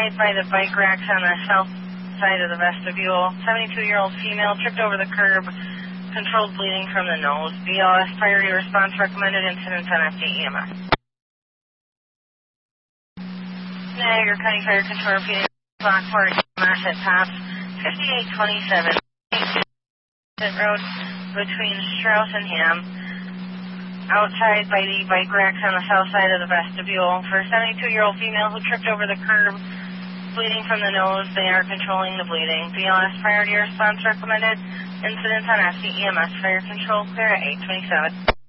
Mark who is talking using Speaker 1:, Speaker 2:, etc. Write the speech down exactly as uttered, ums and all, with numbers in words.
Speaker 1: by the bike racks on the south side of the vestibule. seventy-two-year-old female tripped over the curb, controlled bleeding from the nose. B L S priority response recommended. Incident on F D E M S. Niagara County Fire Control repeating block for E M S at tops fifty-eight twenty-seven Road between Strauss and Ham, outside by the bike racks on the south side of the vestibule. For a seventy-two-year-old female who tripped over the curb, bleeding from the nose, they are controlling the bleeding. B L S priority response recommended. Incident on F D E M S. Fire Control clear at eight twenty-seven.